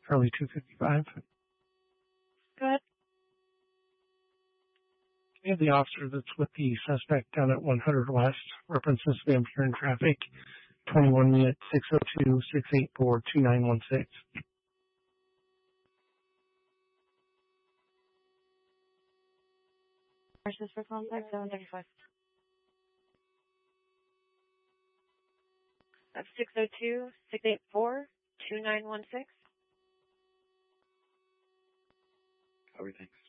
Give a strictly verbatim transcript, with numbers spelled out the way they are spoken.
Charlie two fifty-five. Go ahead. We have the officer that's with the suspect down at one hundred West, references vampire in traffic, twenty-one unit six oh two, six eight four, two nine one six. Versus for contact seven thirty-five. That's six oh two, six eight four, two nine one six. Everything.